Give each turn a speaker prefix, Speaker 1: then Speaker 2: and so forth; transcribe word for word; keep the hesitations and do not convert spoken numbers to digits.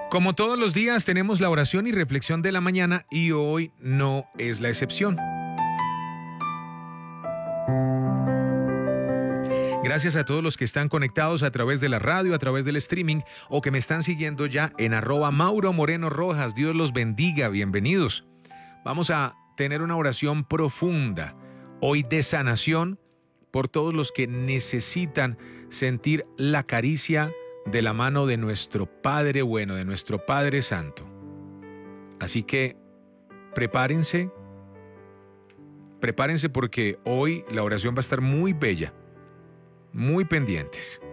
Speaker 1: Como todos los días tenemos la oración y reflexión de la mañana y hoy no es la excepción. Gracias a todos los que están conectados a través de la radio, a través del streaming o que me están siguiendo ya en arroba Mauro Moreno Rojas. Dios los bendiga, bienvenidos. Vamos a tener una oración profunda hoy de sanación por todos los que necesitan sentir la caricia de la mano de nuestro Padre bueno, de nuestro Padre Santo. Así que prepárense, prepárense porque hoy la oración va a estar muy bella, muy pendientes.